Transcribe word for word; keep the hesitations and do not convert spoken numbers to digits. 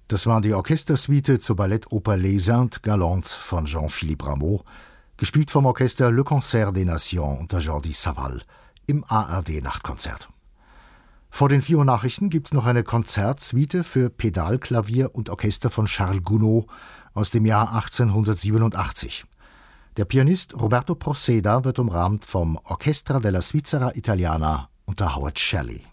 Das war die Orchestersuite zur Ballettoper Les Indes Galantes von Jean-Philippe Rameau, gespielt vom Orchester Le Concert des Nations unter Jordi Savall im A R D-Nachtkonzert. Vor den vier Uhr Nachrichten gibt's noch eine Konzertsuite für Pedalklavier und Orchester von Charles Gounod aus dem Jahr achtzehnhundertsiebenundachtzig. Der Pianist Roberto Proceda wird umrahmt vom Orchestra della Svizzera Italiana unter Howard Shelley.